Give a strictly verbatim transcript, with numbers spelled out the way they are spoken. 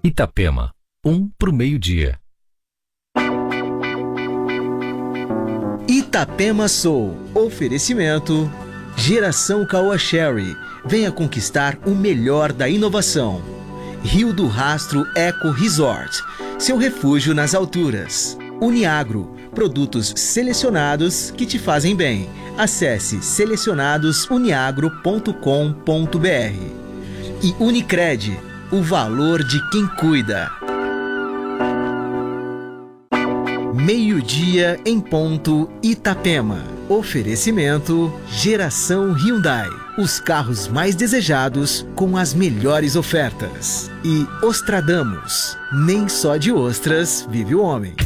Itapema, um pro meio-dia. Itapema Soul. Oferecimento. Geração Caoa Sherry. Venha conquistar o melhor da inovação. Rio do Rastro Eco Resort. Seu refúgio nas alturas. Uniagro. Produtos selecionados que te fazem bem. Acesse selecionados uniagro ponto com ponto br. E Unicred. O valor de quem cuida. Meio-dia em ponto, Itapema. Oferecimento Geração Hyundai. Os carros mais desejados com as melhores ofertas. E Ostradamus. Nem só de ostras vive o homem.